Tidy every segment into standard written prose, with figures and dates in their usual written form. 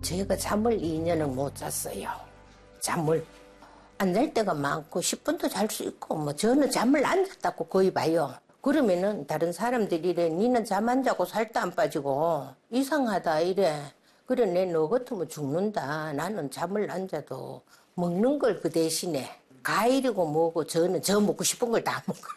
제가 잠을 2년을 못 잤어요. 잠을 안 잘 때가 많고 10분도 잘 수 있고 뭐 저는 잠을 안 잤다고 거의 봐요. 그러면은 다른 사람들이 이래 니는 잠 안 자고 살도 안 빠지고 이상하다 이래. 그래 내 너 같으면 죽는다. 나는 잠을 안 자도 먹는 걸 그 대신에 과일이고 뭐고 저는 저 먹고 싶은 걸 다 먹어요.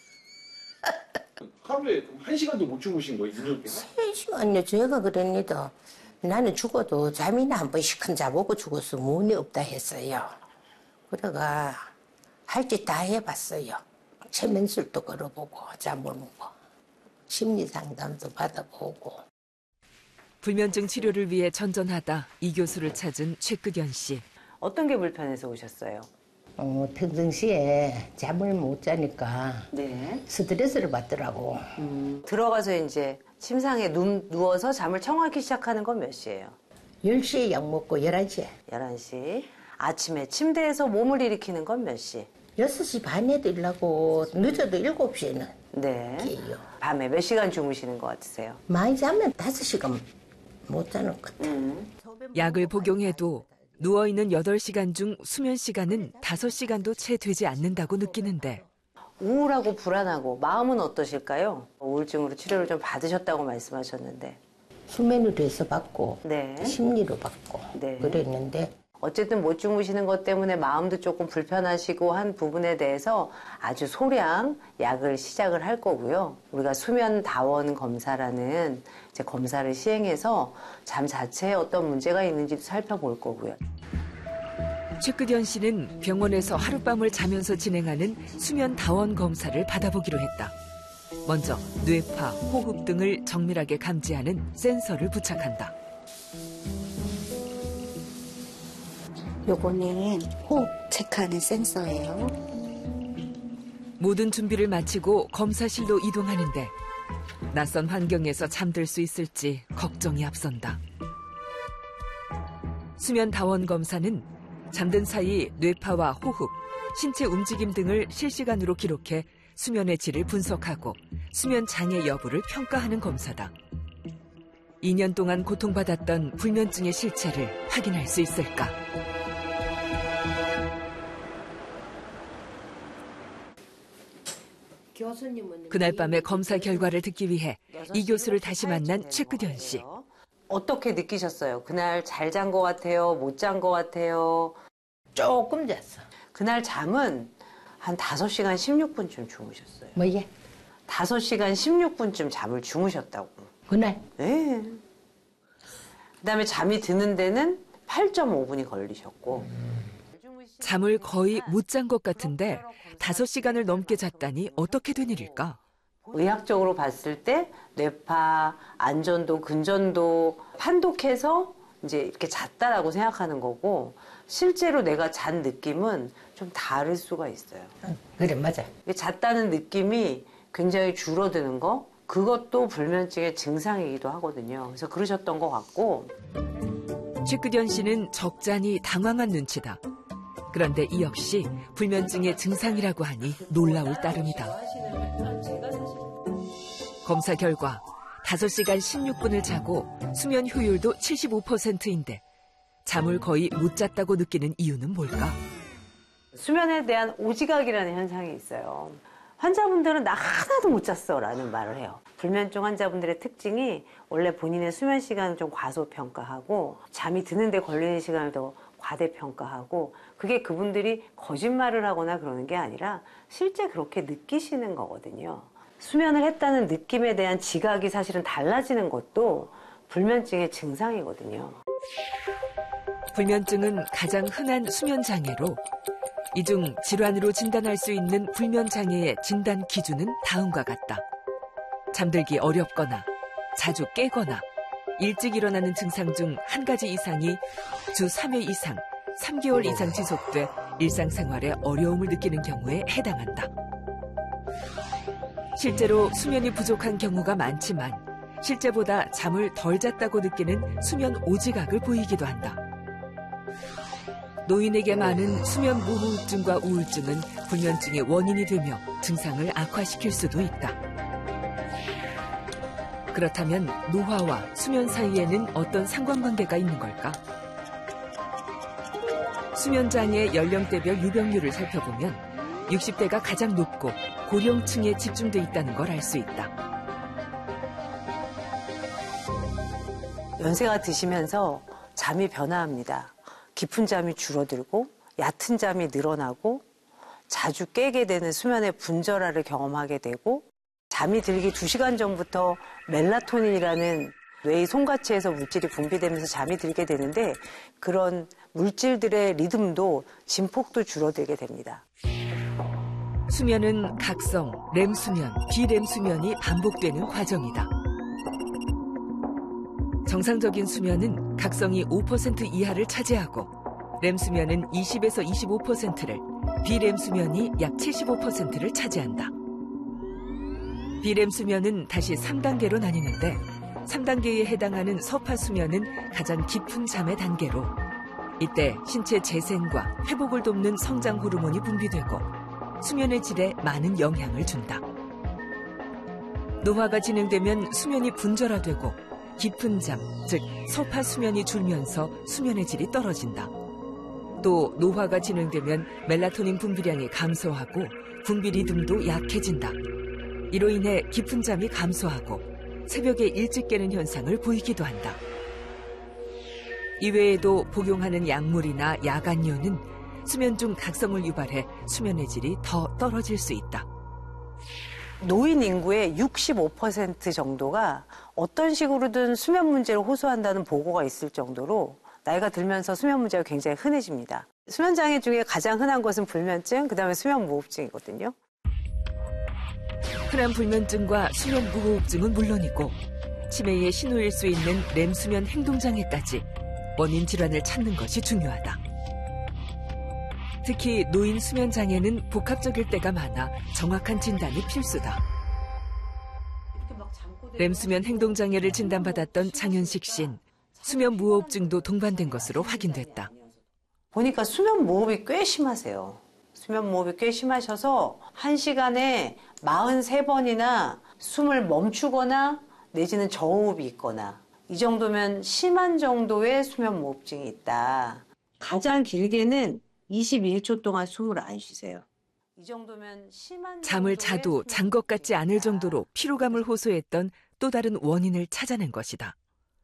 하루에 1시간도 못 주무신 거예요? 3시간요. 제가 그럽니다. 나는 죽어도 잠이나 한 번씩 한 자보고 죽었어. 문이 없다 했어요. 그래가 할 짓 다 해봤어요. 최면술도 걸어보고 잠보는 거. 심리상담도 받아보고. 불면증 치료를 위해 전전하다 이 교수를 찾은 최끄견 씨. 어떤 게 불편해서 오셨어요? 평상시에 잠을 못 자니까 네. 스트레스를 받더라고. 들어가서 이제 침상에 누워서 잠을 청하기 시작하는 건 몇 시예요? 10시에 약 먹고 11시에. 11시. 아침에 침대에서 몸을 일으키는 건 몇 시? 6시 반에도 일하고 늦어도 7시에는 네. 깨요. 밤에 몇 시간 주무시는 것 같으세요? 많이 자면 5시간 못 자는 것 같아. 약을 복용해도 누워있는 8시간 중 수면 시간은 5시간도 채 되지 않는다고 느끼는데 우울하고 불안하고 마음은 어떠실까요? 우울증으로 치료를 좀 받으셨다고 말씀하셨는데. 수면으로 해서 받고 네. 심리로 받고 네. 그랬는데 어쨌든 못 주무시는 것 때문에 마음도 조금 불편하시고 한 부분에 대해서 아주 소량 약을 시작을 할 거고요. 우리가 수면 다원 검사라는 이제 검사를 시행해서 잠 자체에 어떤 문제가 있는지도 살펴볼 거고요. 최끄견 씨는 병원에서 하룻밤을 자면서 진행하는 수면 다원 검사를 받아보기로 했다. 먼저 뇌파, 호흡 등을 정밀하게 감지하는 센서를 부착한다. 요거는 호흡 체크하는 센서예요. 모든 준비를 마치고 검사실로 이동하는데 낯선 환경에서 잠들 수 있을지 걱정이 앞선다. 수면 다원 검사는 잠든 사이 뇌파와 호흡, 신체 움직임 등을 실시간으로 기록해 수면의 질을 분석하고 수면 장애 여부를 평가하는 검사다. 2년 동안 고통받았던 불면증의 실체를 확인할 수 있을까? 그날 밤에 검사 결과를 듣기 위해 이 교수를 다시 만난 최끄견 씨. 어떻게 느끼셨어요? 그날 잘 잔 것 같아요? 못 잔 것 같아요? 조금 잤어. 그날 잠은 한 5시간 16분쯤 주무셨어요. 뭐예? 5시간 16분쯤 잠을 주무셨다고. 그날? 네. 그다음에 잠이 드는 데는 8.5분이 걸리셨고. 잠을 거의 못 잔 것 같은데 5시간을 넘게 잤다니 어떻게 된 일일까? 의학적으로 봤을 때 뇌파, 안전도, 근전도 판독해서 이제 이렇게 잤다라고 생각하는 거고 실제로 내가 잔 느낌은 좀 다를 수가 있어요. 그래 맞아. 잤다는 느낌이 굉장히 줄어드는 거 그것도 불면증의 증상이기도 하거든요. 그래서 그러셨던 것 같고. 최끄견 씨는 적잖이 당황한 눈치다. 그런데 이 역시 불면증의 증상이라고 하니 놀라울 따름이다. 검사 결과 5시간 16분을 자고 수면 효율도 75%인데 잠을 거의 못 잤다고 느끼는 이유는 뭘까? 수면에 대한 오지각이라는 현상이 있어요. 환자분들은 나 하나도 못 잤어 라는 말을 해요. 불면증 환자분들의 특징이 원래 본인의 수면 시간을 좀 과소평가하고 잠이 드는데 걸리는 시간을 더 과대평가하고 그게 그분들이 거짓말을 하거나 그러는 게 아니라 실제 그렇게 느끼시는 거거든요. 수면을 했다는 느낌에 대한 지각이 사실은 달라지는 것도 불면증의 증상이거든요. 불면증은 가장 흔한 수면 장애로 이 중 질환으로 진단할 수 있는 불면 장애의 진단 기준은 다음과 같다. 잠들기 어렵거나 자주 깨거나 일찍 일어나는 증상 중 한 가지 이상이 주 3회 이상 3개월 이상 지속돼 일상생활에 어려움을 느끼는 경우에 해당한다. 실제로 수면이 부족한 경우가 많지만 실제보다 잠을 덜 잤다고 느끼는 수면 오지각을 보이기도 한다. 노인에게 많은 수면 무호흡증과 우울증은 불면증의 원인이 되며 증상을 악화시킬 수도 있다. 그렇다면 노화와 수면 사이에는 어떤 상관관계가 있는 걸까? 수면장애 연령대별 유병률을 살펴보면 60대가 가장 높고 고령층에 집중돼 있다는 걸 알 수 있다. 연세가 드시면서 잠이 변화합니다. 깊은 잠이 줄어들고 얕은 잠이 늘어나고 자주 깨게 되는 수면의 분절화를 경험하게 되고 잠이 들기 2시간 전부터 멜라토닌이라는 뇌의 송가치에서 물질이 분비되면서 잠이 들게 되는데 그런 물질들의 리듬도 진폭도 줄어들게 됩니다. 수면은 각성, 렘수면, 비렘수면이 반복되는 과정이다. 정상적인 수면은 각성이 5% 이하를 차지하고 렘수면은 20에서 25%를, 비렘수면이 약 75%를 차지한다. 비렘수면은 다시 3단계로 나뉘는데 3단계에 해당하는 서파수면은 가장 깊은 잠의 단계로 이때 신체 재생과 회복을 돕는 성장 호르몬이 분비되고 수면의 질에 많은 영향을 준다. 노화가 진행되면 수면이 분절화되고 깊은 잠, 즉 서파수면이 줄면서 수면의 질이 떨어진다. 또 노화가 진행되면 멜라토닌 분비량이 감소하고 분비 리듬도 약해진다. 이로 인해 깊은 잠이 감소하고 새벽에 일찍 깨는 현상을 보이기도 한다. 이외에도 복용하는 약물이나 야간료는 수면 중 각성을 유발해 수면의 질이 더 떨어질 수 있다. 노인 인구의 65% 정도가 어떤 식으로든 수면 문제를 호소한다는 보고가 있을 정도로 나이가 들면서 수면 문제가 굉장히 흔해집니다. 수면 장애 중에 가장 흔한 것은 불면증, 그다음에 수면 무호흡증이거든요. 흔한 불면증과 수면 무호흡증은 물론이고 치매의 신호일 수 있는 렘수면 행동장애까지 원인 질환을 찾는 것이 중요하다. 특히 노인 수면 장애는 복합적일 때가 많아 정확한 진단이 필수다. 렘수면 행동장애를 진단받았던 장현식 씨는 수면 무호흡증도 동반된 것으로 확인됐다. 보니까 수면 무호흡이 꽤 심하세요. 수면 무호흡이 꽤 심하셔서 1시간에 43번이나 숨을 멈추거나 내지는 저호흡이 있거나 이 정도면 심한 정도의 수면 무호흡증이 있다. 가장 길게는 21초 동안 숨을 안 쉬세요. 이 정도면 심한 잠을 자도 잔 것 같지 않을 정도로 피로감을 호소했던 또 다른 원인을 찾아낸 것이다.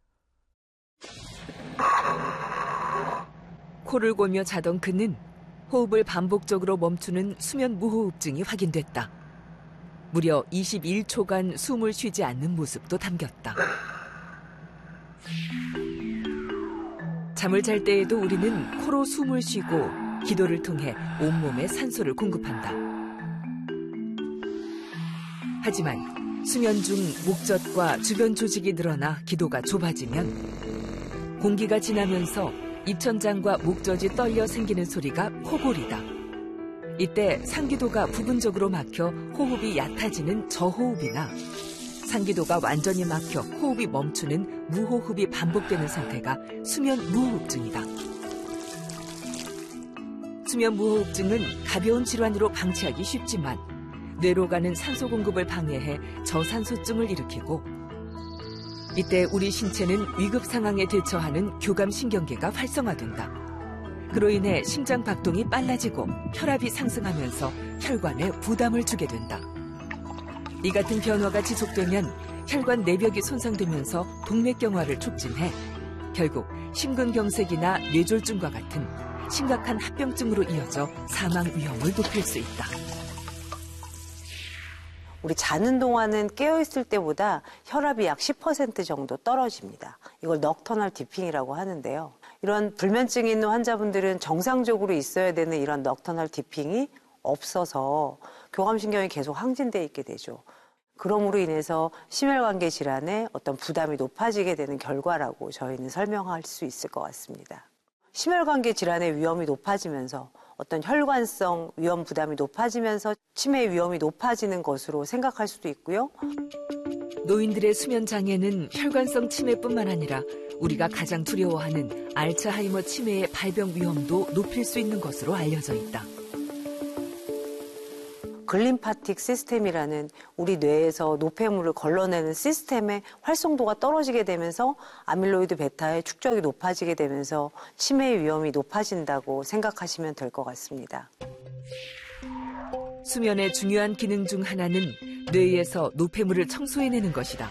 코를 골며 자던 그는 호흡을 반복적으로 멈추는 수면 무호흡증이 확인됐다. 무려 21초간 숨을 쉬지 않는 모습도 담겼다. 잠을 잘 때에도 우리는 코로 숨을 쉬고 기도를 통해 온몸에 산소를 공급한다. 하지만 수면 중 목젖과 주변 조직이 늘어나 기도가 좁아지면 공기가 지나면서 입천장과 목젖이 떨려 생기는 소리가 코골이다. 이때 상기도가 부분적으로 막혀 호흡이 얕아지는 저호흡이나 상기도가 완전히 막혀 호흡이 멈추는 무호흡이 반복되는 상태가 수면 무호흡증이다. 수면 무호흡증은 가벼운 질환으로 방치하기 쉽지만 뇌로 가는 산소 공급을 방해해 저산소증을 일으키고 이때 우리 신체는 위급 상황에 대처하는 교감신경계가 활성화된다. 그로 인해 심장 박동이 빨라지고 혈압이 상승하면서 혈관에 부담을 주게 된다. 이 같은 변화가 지속되면 혈관 내벽이 손상되면서 동맥경화를 촉진해 결국 심근경색이나 뇌졸중과 같은 심각한 합병증으로 이어져 사망 위험을 높일 수 있다. 우리 자는 동안은 깨어있을 때보다 혈압이 약 10% 정도 떨어집니다. 이걸 넉터널 디핑이라고 하는데요. 이런 불면증이 있는 환자분들은 정상적으로 있어야 되는 이런 넉터널 디핑이 없어서 교감신경이 계속 항진되어 있게 되죠. 그럼으로 인해서 심혈관계 질환에 어떤 부담이 높아지게 되는 결과라고 저희는 설명할 수 있을 것 같습니다. 심혈관계 질환의 위험이 높아지면서 어떤 혈관성 위험 부담이 높아지면서 치매 위험이 높아지는 것으로 생각할 수도 있고요. 노인들의 수면 장애는 혈관성 치매뿐만 아니라 우리가 가장 두려워하는 알츠하이머 치매의 발병 위험도 높일 수 있는 것으로 알려져 있다. 글림파틱 시스템이라는 우리 뇌에서 노폐물을 걸러내는 시스템의 활성도가 떨어지게 되면서 아밀로이드 베타의 축적이 높아지게 되면서 치매 위험이 높아진다고 생각하시면 될 것 같습니다. 수면의 중요한 기능 중 하나는 뇌에서 노폐물을 청소해내는 것이다.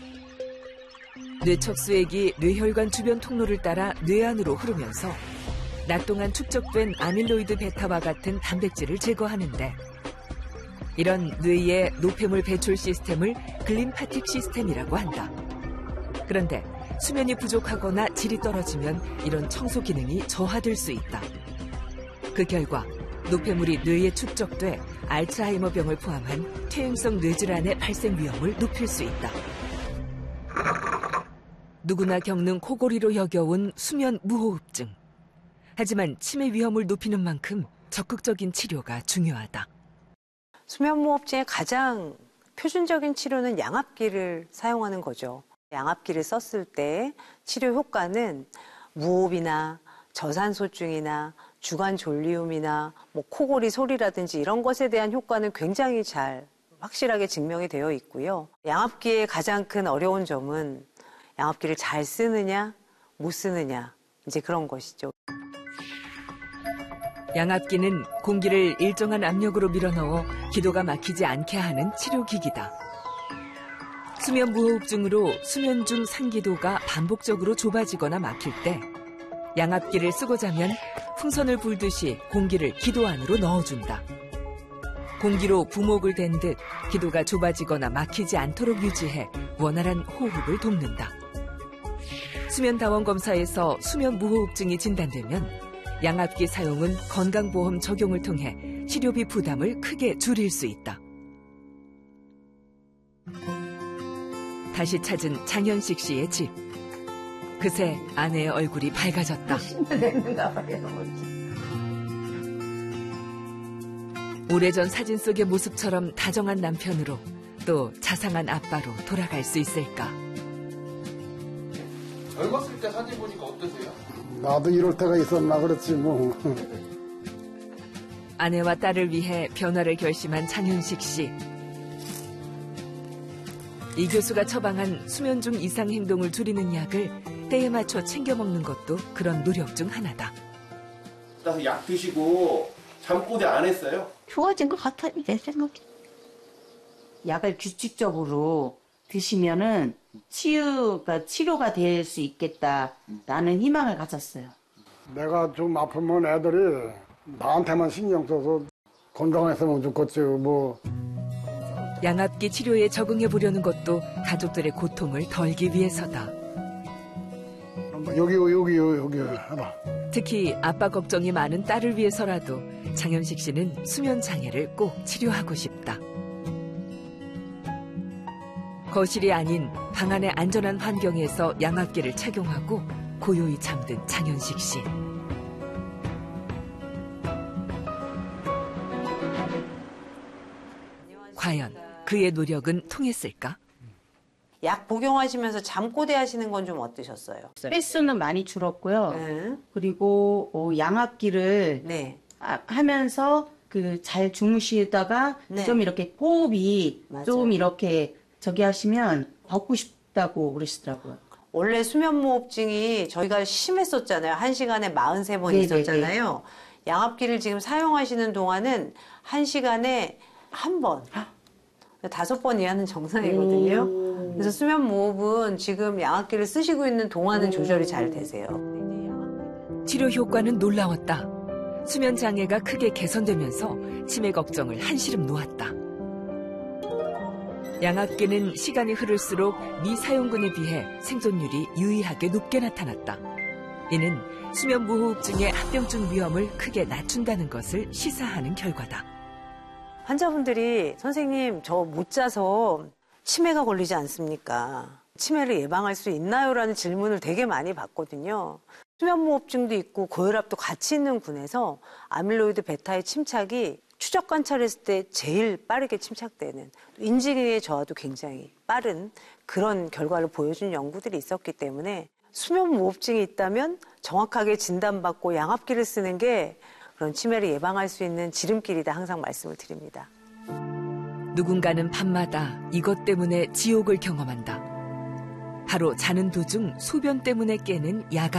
뇌척수액이 뇌혈관 주변 통로를 따라 뇌 안으로 흐르면서 낮 동안 축적된 아밀로이드 베타와 같은 단백질을 제거하는데, 이런 뇌의 노폐물 배출 시스템을 글림파틱 시스템이라고 한다. 그런데 수면이 부족하거나 질이 떨어지면 이런 청소 기능이 저하될 수 있다. 그 결과 노폐물이 뇌에 축적돼 알츠하이머병을 포함한 퇴행성 뇌질환의 발생 위험을 높일 수 있다. 누구나 겪는 코골이로 여겨온 수면 무호흡증. 하지만 치매 위험을 높이는 만큼 적극적인 치료가 중요하다. 수면무호흡증의 가장 표준적인 치료는 양압기를 사용하는 거죠. 양압기를 썼을 때 치료 효과는 무호흡이나 저산소증이나 주간 졸리움이나 코골이 소리라든지 이런 것에 대한 효과는 굉장히 잘 확실하게 증명이 되어 있고요. 양압기의 가장 큰 어려운 점은 양압기를 잘 쓰느냐 못 쓰느냐, 이제 그런 것이죠. 양압기는 공기를 일정한 압력으로 밀어넣어 기도가 막히지 않게 하는 치료기기다. 수면 무호흡증으로 수면 중 상기도가 반복적으로 좁아지거나 막힐 때 양압기를 쓰고 자면 풍선을 불듯이 공기를 기도 안으로 넣어준다. 공기로 부목을 댄 듯 기도가 좁아지거나 막히지 않도록 유지해 원활한 호흡을 돕는다. 수면다원 검사에서 수면 무호흡증이 진단되면 양압기 사용은 건강보험 적용을 통해 치료비 부담을 크게 줄일 수 있다. 다시 찾은 장현식 씨의 집. 그새 아내의 얼굴이 밝아졌다. 오래전 사진 속의 모습처럼 다정한 남편으로 또 자상한 아빠로 돌아갈 수 있을까? 젊었을 때 사진 보니까 어떠세요? 나도 이럴 때가 있었나 그랬지 뭐. 아내와 딸을 위해 변화를 결심한 장현식 씨. 이 교수가 처방한 수면 중 이상 행동을 줄이는 약을 때에 맞춰 챙겨 먹는 것도 그런 노력 중 하나다. 따서 약 드시고 잠꼬대 안 했어요? 좋아진 것 같아, 내 생각에. 약을 규칙적으로 드시면은 치료가 될 수 있겠다라는 희망을 가졌어요. 내가 좀 아프면 애들이 나한테만 신경 써서 건강했으면 좋겠지 뭐. 양압기 치료에 적응해 보려는 것도 가족들의 고통을 덜기 위해서다. 여기 해봐. 특히 아빠 걱정이 많은 딸을 위해서라도 장현식 씨는 수면 장애를 꼭 치료하고 싶다. 거실이 아닌 방 안의 안전한 환경에서 양압기를 착용하고 고요히 잠든 장현식 씨. 과연 그의 노력은 통했을까? 약 복용하시면서 잠꼬대 하시는 건 좀 어떠셨어요? 횟수는 많이 줄었고요. 네. 그리고 양압기를 네. 하면서 잘 주무시다가 네. 좀 이렇게 호흡이 맞아요. 좀 이렇게 저기 하시면 걷고 싶다고 그러시더라고요. 원래 수면무호흡증이 저희가 심했었잖아요. 1시간에 43번 네네네. 있었잖아요. 양압기를 지금 사용하시는 동안은 1시간에 1번, 5번 이하는 정상이거든요. 그래서 수면무호흡은 지금 양압기를 쓰시고 있는 동안은 조절이 잘 되세요. 치료 효과는 놀라웠다. 수면 장애가 크게 개선되면서 치매 걱정을 한시름 놓았다. 양압기는 시간이 흐를수록 미사용군에 비해 생존율이 유의하게 높게 나타났다. 이는 수면 무호흡증의 합병증 위험을 크게 낮춘다는 것을 시사하는 결과다. 환자분들이 선생님 저 못 자서 치매가 걸리지 않습니까? 치매를 예방할 수 있나요? 라는 질문을 되게 많이 받거든요. 수면무호흡증도 있고 고혈압도 같이 있는 군에서 아밀로이드 베타의 침착이 추적 관찰했을 때 제일 빠르게 침착되는, 인지기능의 저하도 굉장히 빠른 그런 결과를 보여준 연구들이 있었기 때문에 수면무호흡증이 있다면 정확하게 진단받고 양압기를 쓰는 게 그런 치매를 예방할 수 있는 지름길이다 항상 말씀을 드립니다. 누군가는 밤마다 이것 때문에 지옥을 경험한다. 바로 자는 도중 소변 때문에 깨는 야간